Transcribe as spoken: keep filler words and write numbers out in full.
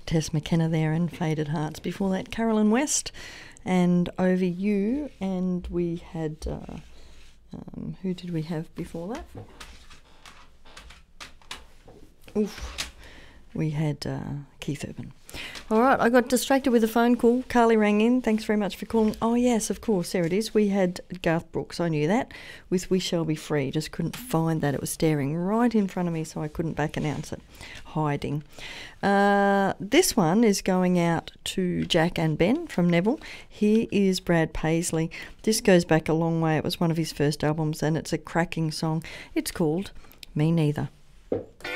Tess McKenna there and Faded Hearts. Before that, Carolyn West and Over You. And we had, uh, um, who did we have before that? Oof. We had uh, Keith Urban. All right, I got distracted with a phone call. Carly rang in. Thanks very much for calling. Oh, yes, of course, there it is. We had Garth Brooks, I knew that, with We Shall Be Free. Just couldn't find that. It was staring right in front of me, so I couldn't back announce it. Hiding. Uh, this one is going out to Jack and Ben from Neville. Here is Brad Paisley. This goes back a long way. It was one of his first albums, and it's a cracking song. It's called Me Neither.